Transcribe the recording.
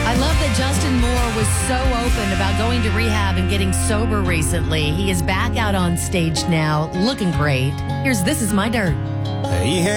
I love that Justin Moore was so open about going to rehab and getting sober recently. He is back out on stage now, looking great. Here's This Is My Dirt. He